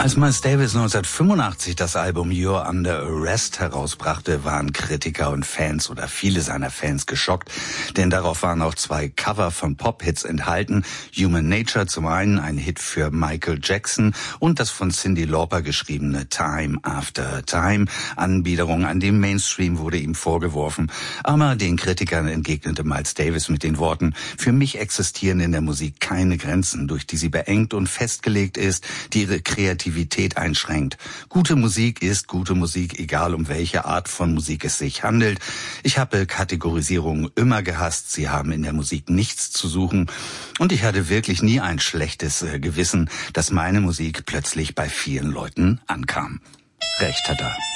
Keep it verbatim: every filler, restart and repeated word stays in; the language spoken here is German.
Als Miles Davis neunzehnhundertfünfundachtzig das Album You're Under Arrest herausbrachte, waren Kritiker und Fans oder viele seiner Fans geschockt, denn darauf waren auch zwei Cover von Pop-Hits enthalten. Human Nature zum einen, ein Hit für Michael Jackson, und das von Cyndi Lauper geschriebene Time After Time. Anbiederung an dem Mainstream wurde ihm vorgeworfen, aber den Kritikern entgegnete Miles Davis mit den Worten: Für mich existieren in der Musik keine Grenzen, durch die sie beengt und festgelegt ist, die ihre Kreativität einschränkt. Gute Musik ist gute Musik, egal um welche Art von Musik es sich handelt. Ich habe Kategorisierungen immer gehasst. Sie haben in der Musik nichts zu suchen. Und ich hatte wirklich nie ein schlechtes äh, Gewissen, dass meine Musik plötzlich bei vielen Leuten ankam. Recht hat er.